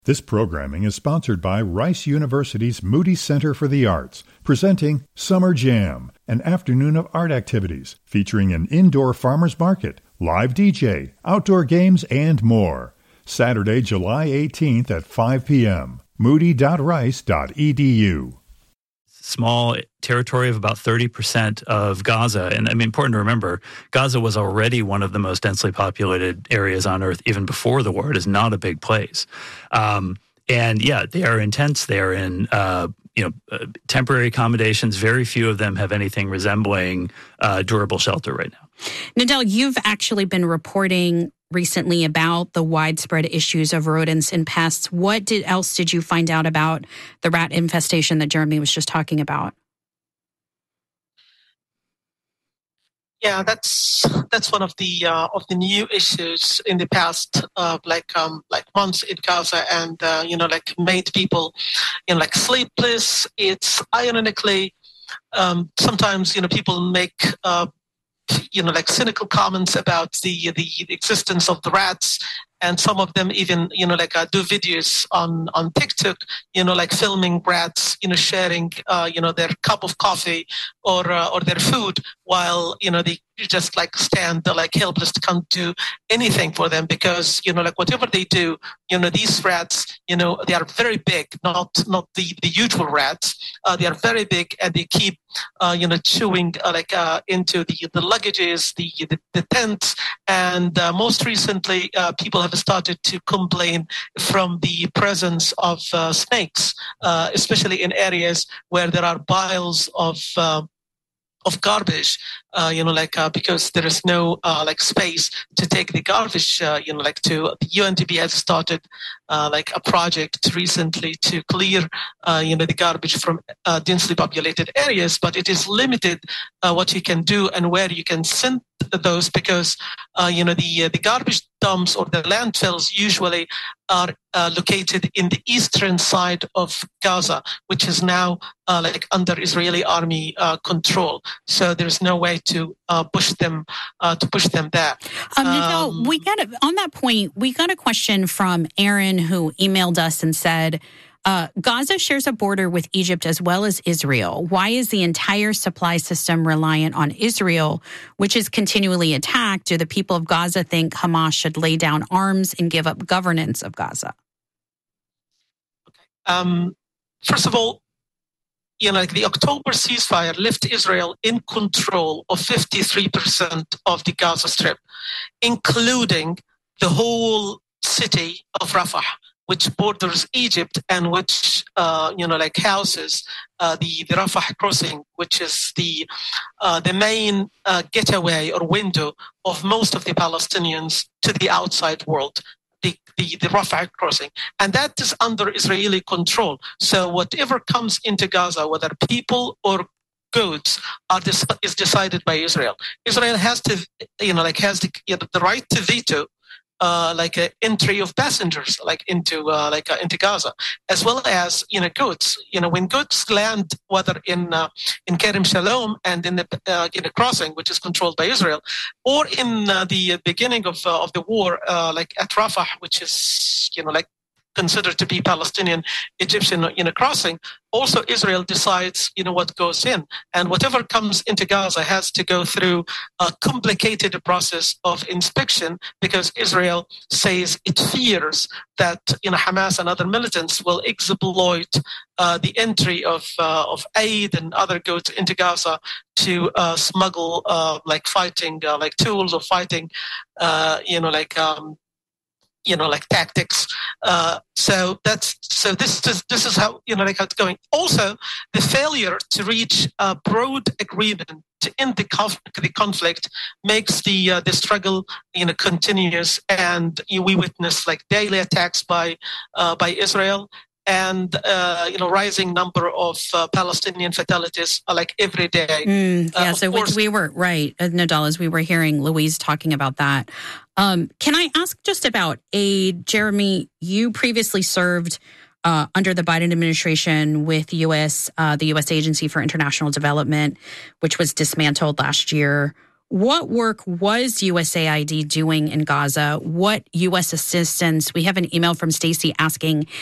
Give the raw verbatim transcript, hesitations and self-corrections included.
This programming is sponsored by Rice University's Moody Center for the Arts, presenting Summer Jam, an afternoon of art activities featuring an indoor farmers market, live D J, outdoor games, and more. Saturday, July eighteenth at five p.m. moody dot rice dot e d u. Small territory of about thirty percent of Gaza. And I mean, important to remember, Gaza was already one of the most densely populated areas on Earth even before the war. It is not a big place. Um, and yeah, they are intense. They are in uh, you know, uh, temporary accommodations. Very few of them have anything resembling uh, durable shelter right now. Nadel, you've actually been reporting recently about the widespread issues of rodents and pests. What did, else did you find out about the rat infestation that Jeremy was just talking about? Yeah, that's that's one of the uh, of the new issues in the past, uh, like um, like months in Gaza, and uh, you know, like made people, you know, like sleepless. It's ironically um, sometimes you know people make. Uh, you know, like cynical comments about the, the the existence of the rats, and some of them even, you know, like uh, do videos on, on TikTok, you know, like filming rats, you know, sharing, uh, you know, their cup of coffee or uh, or their food while, you know, they just like stand uh, like helpless, can't do anything for them because, you know, like whatever they do, you know, these rats, you know, they are very big, not not the, the usual rats. Uh, they are very big and they keep, uh, you know, chewing uh, like uh, into the, the luggages, the, the, the tents. And uh, most recently, uh, people have started to complain from the presence of uh, snakes, uh, especially in areas where there are piles of uh, of garbage, uh, you know, like uh, because there is no uh, like space to take the garbage, uh, you know, like to the U N D P has started uh, like a project recently to clear, uh, you know, the garbage from uh, densely populated areas, but it is limited uh, what you can do and where you can send those because, uh, you know, the uh, the garbage dumps or the landfills usually are uh, located in the eastern side of Gaza, which is now uh, like under Israeli army uh, control. So there's no way to uh, push them uh, to push them there. Um, Nadel, um, we got a, on that point. We got a question from Aaron who emailed us and said, Uh, Gaza shares a border with Egypt as well as Israel. Why is the entire supply system reliant on Israel, which is continually attacked? Do the people of Gaza think Hamas should lay down arms and give up governance of Gaza? Okay. Um, first of all, you know, like the October ceasefire left Israel in control of fifty-three percent of the Gaza Strip, including the whole city of Rafah, which borders Egypt and which, uh, you know, like houses uh, the, the Rafah crossing, which is the uh, the main uh, getaway or window of most of the Palestinians to the outside world, the, the, the Rafah crossing. And that is under Israeli control. So whatever comes into Gaza, whether people or goods, are this, is decided by Israel. Israel has to, you know, like has the, you know, the right to veto Uh, like an entry of passengers, like into uh, like uh, into Gaza, as well as you know goods. You know when goods land, whether in uh, in Kerem Shalom and in the uh, in the crossing, which is controlled by Israel, or in uh, the beginning of uh, of the war, uh, like at Rafah, which is you know like considered to be Palestinian Egyptian you know crossing. Also, Israel decides you know what goes in, and whatever comes into Gaza has to go through a complicated process of inspection because Israel says it fears that you know Hamas and other militants will exploit uh, the entry of uh, of aid and other goods into Gaza to uh, smuggle uh, like fighting uh, like tools or fighting uh, you know like. Um, you know, like tactics. Uh, so that's so. This is this is how you know, like how it's going. Also, the failure to reach a broad agreement to end the, conf- the conflict makes the uh, the struggle you know continuous, and you know, we witness like daily attacks by uh, by Israel. And, uh, you know, rising number of uh, Palestinian fatalities uh, like every day. Mm, yeah, uh, so course- we were, right, Nadal, as we were hearing Louise talking about that. Um, can I ask just about aid? Jeremy, you previously served uh, under the Biden administration with U S, uh, the U S Agency for International Development, which was dismantled last year. What work was U S A I D doing in Gaza? What U S assistance? We have an email from Stacy asking